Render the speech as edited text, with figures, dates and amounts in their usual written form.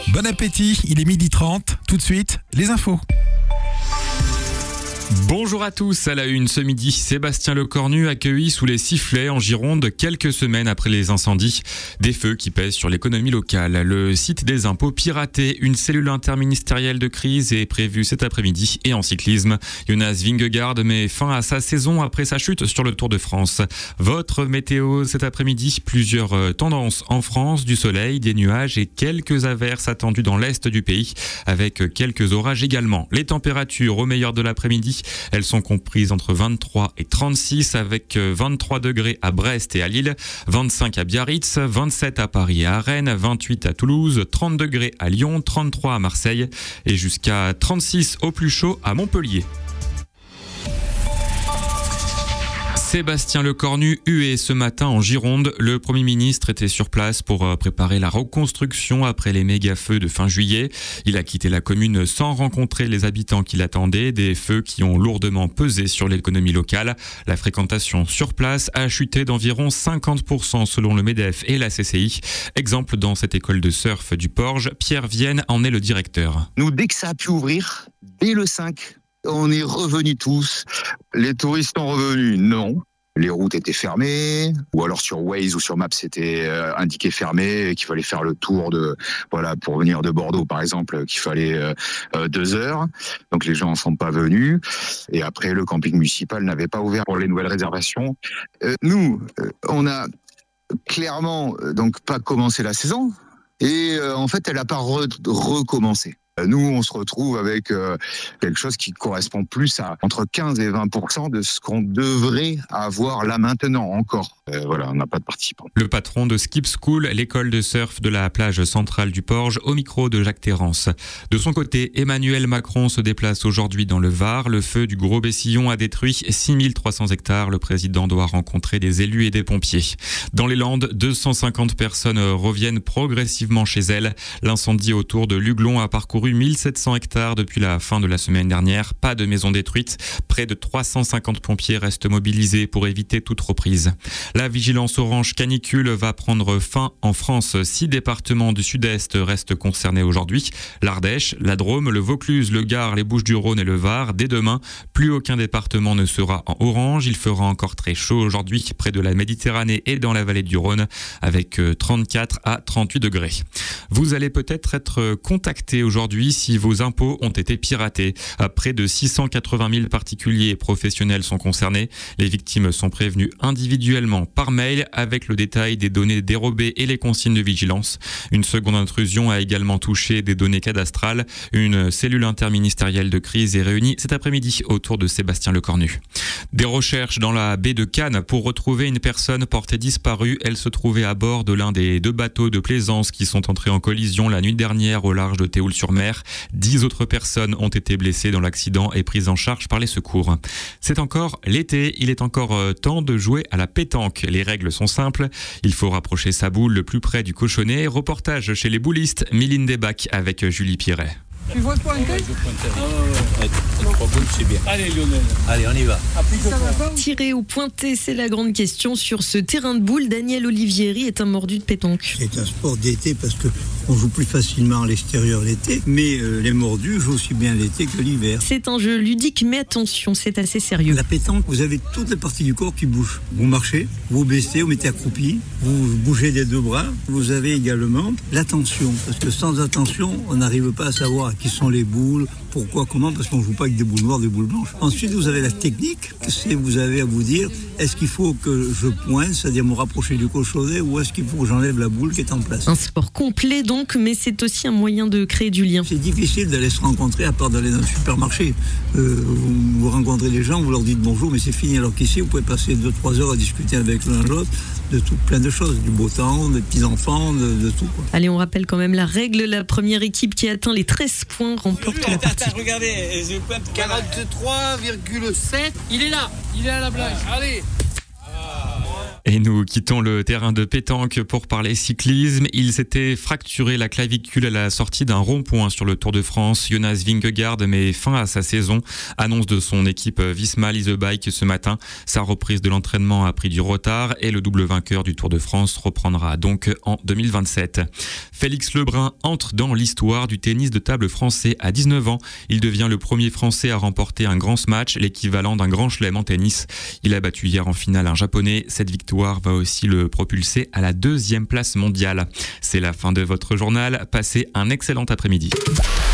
Bon appétit, il est 12h30. Tout de suite, les infos. Bonjour à tous, à la une ce midi, Sébastien Lecornu accueilli sous les sifflets en Gironde quelques semaines après les incendies. Des feux qui pèsent sur l'économie locale. Le site des impôts piraté, une cellule interministérielle de crise est prévue cet après-midi. Et en cyclisme, Jonas Vingegaard met fin à sa saison après sa chute sur le Tour de France. Votre météo cet après-midi, plusieurs tendances en France, du soleil, des nuages et quelques averses attendues dans l'est du pays, avec quelques orages également. Les températures au meilleur de l'après-midi, elles sont comprises entre 23 et 36 avec 23 degrés à Brest et à Lille, 25 à Biarritz, 27 à Paris et à Rennes, 28 à Toulouse, 30 degrés à Lyon, 33 à Marseille et jusqu'à 36 au plus chaud à Montpellier. Sébastien Lecornu hué ce matin en Gironde. Le Premier ministre était sur place pour préparer la reconstruction après les méga-feux de fin juillet. Il a quitté la commune sans rencontrer les habitants qui l'attendaient. Des feux qui ont lourdement pesé sur l'économie locale. La fréquentation sur place a chuté d'environ 50% selon le MEDEF et la CCI. Exemple dans cette école de surf du Porge, Pierre Vienne en est le directeur. Nous, dès que ça a pu ouvrir, dès le 5, on est revenus tous. Les touristes sont revenus, non. Les routes étaient fermées, ou alors sur Waze ou sur Maps c'était indiqué fermé, et qu'il fallait faire le tour pour venir de Bordeaux par exemple, qu'il fallait 2 heures. Donc les gens ne sont pas venus. Et après le camping municipal n'avait pas ouvert pour les nouvelles réservations. Nous, on a clairement donc pas commencé la saison, et en fait elle n'a pas recommencé. Nous, on se retrouve avec quelque chose qui correspond plus à entre 15 et 20% de ce qu'on devrait avoir là maintenant encore. On n'a pas de participants. Le patron de Skip School, l'école de surf de la plage centrale du Porge, au micro de Jacques Terrance. De son côté, Emmanuel Macron se déplace aujourd'hui dans le Var. Le feu du Gros Bessillon a détruit 6300 hectares. Le président doit rencontrer des élus et des pompiers. Dans les Landes, 250 personnes reviennent progressivement chez elles. L'incendie autour de Luglon a parcouru 1700 hectares depuis la fin de la semaine dernière. Pas de maisons détruites. Près de 350 pompiers restent mobilisés pour éviter toute reprise. La vigilance orange canicule va prendre fin en France. 6 départements du sud-est restent concernés aujourd'hui. L'Ardèche, la Drôme, le Vaucluse, le Gard, les Bouches-du-Rhône et le Var. Dès demain, plus aucun département ne sera en orange. Il fera encore très chaud aujourd'hui près de la Méditerranée et dans la vallée du Rhône avec 34 à 38 degrés. Vous allez peut-être être contacté aujourd'hui si vos impôts ont été piratés. Près de 680 000 particuliers et professionnels sont concernés. Les victimes sont prévenues individuellement par mail avec le détail des données dérobées et les consignes de vigilance. Une seconde intrusion a également touché des données cadastrales. Une cellule interministérielle de crise est réunie cet après-midi autour de Sébastien Lecornu. Des recherches dans la baie de Cannes pour retrouver une personne portée disparue. Elle se trouvait à bord de l'un des 2 bateaux de plaisance qui sont entrés en collision la nuit dernière au large de Théoul-sur-Mer. 10 autres personnes ont été blessées dans l'accident et prises en charge par les secours. C'est encore l'été, il est encore temps de jouer à la pétanque. Les règles sont simples, il faut rapprocher sa boule le plus près du cochonnet. Reportage chez les boulistes, Mylène Desbacs avec Julie Piret. Tu veux pointer? Ouais, 3 boules, c'est bien. Allez Lionel. Allez, on y va. Tirer ou pointer, c'est la grande question sur ce terrain de boules. Daniel Olivieri est un mordu de pétanque. C'est un sport d'été parce qu'on joue plus facilement à l'extérieur l'été, mais les mordus jouent aussi bien l'été que l'hiver. C'est un jeu ludique, mais attention, c'est assez sérieux. La pétanque, vous avez toutes les parties du corps qui bougent. Vous marchez, vous baissez, vous mettez accroupi, vous bougez des 2 bras. Vous avez également l'attention, parce que sans attention, on n'arrive pas à savoir qui sont les boules, pourquoi, comment, parce qu'on ne joue pas avec des boules noires, des boules blanches. Ensuite, vous avez la technique, c'est vous avez à vous dire, est-ce qu'il faut que je pointe, c'est-à-dire me rapprocher du cochonnet, ou est-ce qu'il faut que j'enlève la boule qui est en place. Un sport complet donc, mais c'est aussi un moyen de créer du lien. C'est difficile d'aller se rencontrer à part d'aller dans un supermarché. Vous rencontrez les gens, vous leur dites bonjour, mais c'est fini. Alors qu'ici, vous pouvez passer 2-3 heures à discuter avec l'un l'autre de tout, plein de choses, du beau temps, des petits-enfants, de tout. Quoi. Allez, on rappelle quand même la règle. La première équipe qui atteint les 13 points remporte la partie. Regardez, je pointe 43,7. Il est là, il est à la plage. Allez. Et nous quittons le terrain de pétanque pour parler cyclisme. Il s'était fracturé la clavicule à la sortie d'un rond-point sur le Tour de France. Jonas Vingegaard met fin à sa saison. Annonce de son équipe Visma Lease Bike ce matin. Sa reprise de l'entraînement a pris du retard et le double vainqueur du Tour de France reprendra donc en 2027. Félix Lebrun entre dans l'histoire du tennis de table français à 19 ans. Il devient le premier Français à remporter un grand match, l'équivalent d'un grand chelem en tennis. Il a battu hier en finale un Japonais. Cette victoire va aussi le propulser à la 2e place mondiale. C'est la fin de votre journal. Passez un excellent après-midi.